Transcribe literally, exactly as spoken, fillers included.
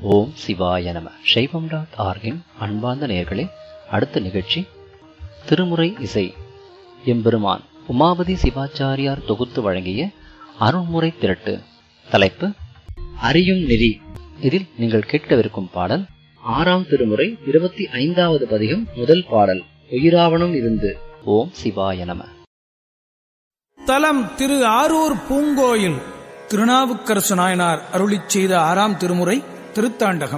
ஓம் சிவாய நம. சைவம் டாட் ஆர்கின் அன்பார்ந்த நேயர்களே, அடுத்த நிகழ்ச்சி திருமுறை இசை. எம்பெருமான் உமாபதி சிவாச்சாரியார் தொகுத்து வழங்கிய அருள்முறை திரட்டு. தலைப்பு அறியும் நெறி. இதில் நீங்கள் கேட்கவிருக்கும் பாடல் ஆறாம் திருமுறை இருபத்தி ஐந்தாவது பதிகம், முதல் பாடல், உயிராவணம் இருந்து. ஓம் சிவாய நம. தலம் திரு ஆரூர் பூங்கோயில். திருநாவுக்கரசு நாயனார் அருளிச் செய்த ஆறாம் திருமுறை திருத்தாண்டகம்.